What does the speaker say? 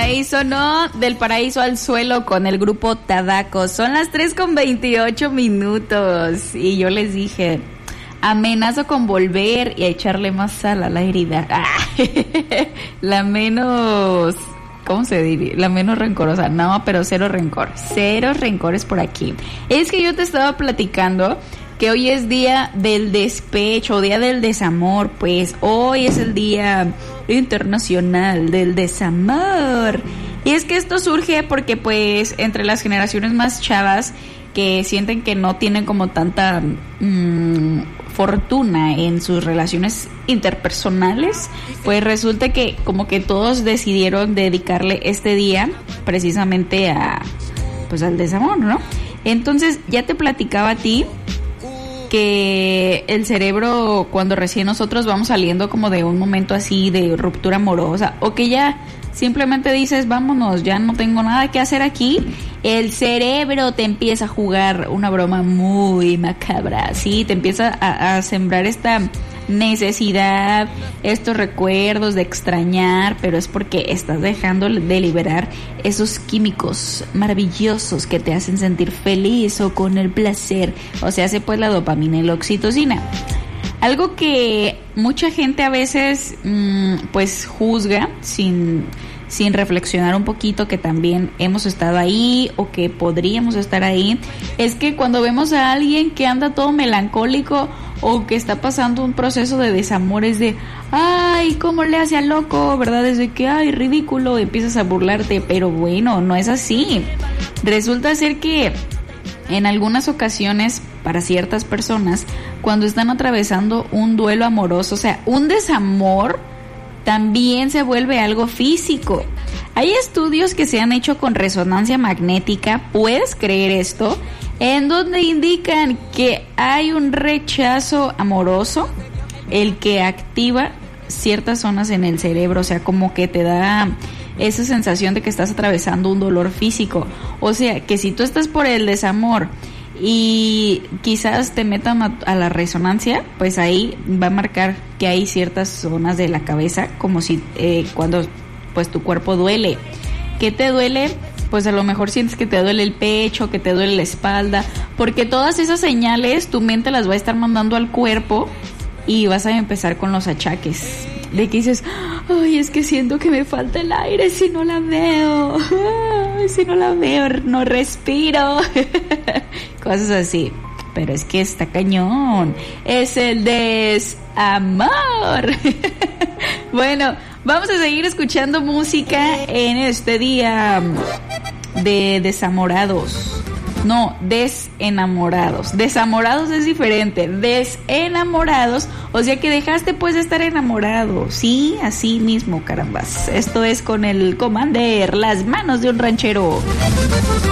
paraíso, no, del paraíso al suelo con el grupo Tadaco. Son las 3:28 y yo les dije, amenazo con volver y a echarle más sal a la herida. La menos, ¿cómo se diría? La menos rencorosa. No, pero cero rencor. Cero rencores por aquí. Es que yo te estaba platicando que hoy es día del despecho, día del desamor, pues hoy es el día internacional del desamor. Y es que esto surge porque pues entre las generaciones más chavas que sienten que no tienen como tanta fortuna en sus relaciones interpersonales, pues resulta que como que todos decidieron dedicarle este día precisamente a pues al desamor, ¿no? Entonces ya te platicaba a ti que el cerebro, cuando recién nosotros vamos saliendo como de un momento así de ruptura amorosa, o que ya simplemente dices, vámonos, ya no tengo nada que hacer aquí, el cerebro te empieza a jugar una broma muy macabra, ¿sí? Te empieza a sembrar esta necesidad, estos recuerdos de extrañar, pero es porque estás dejando de liberar esos químicos maravillosos que te hacen sentir feliz o con el placer, o sea, hace pues la dopamina y la oxitocina. Algo que mucha gente a veces pues juzga sin reflexionar un poquito, que también hemos estado ahí o que podríamos estar ahí, es que cuando vemos a alguien que anda todo melancólico o que está pasando un proceso de desamor, es de, ay, ¿cómo le hace al loco? ¿Verdad? Es de que, ay, ridículo, empiezas a burlarte, pero bueno, no es así. Resulta ser que en algunas ocasiones, para ciertas personas, cuando están atravesando un duelo amoroso, o sea, un desamor, también se vuelve algo físico. Hay estudios que se han hecho con resonancia magnética, ¿puedes creer esto? En donde indican que hay un rechazo amoroso, el que activa ciertas zonas en el cerebro, o sea, como que te da esa sensación de que estás atravesando un dolor físico. O sea, que si tú estás por el desamor y quizás te metan a la resonancia, pues ahí va a marcar que hay ciertas zonas de la cabeza, como si cuando pues tu cuerpo duele. ¿Qué te duele? Pues a lo mejor sientes que te duele el pecho, que te duele la espalda, porque todas esas señales tu mente las va a estar mandando al cuerpo y vas a empezar con los achaques. De que dices, ay, es que siento que me falta el aire si no la veo. Si no la veo, no respiro. Cosas así. Pero es que está cañón. Es el desamor. Bueno, vamos a seguir escuchando música en este día de desamorados. No, desenamorados. Desamorados es diferente. Desenamorados, o sea que dejaste pues de estar enamorado. Sí, así mismo, carambas. Esto es con el Commander, las manos de un ranchero.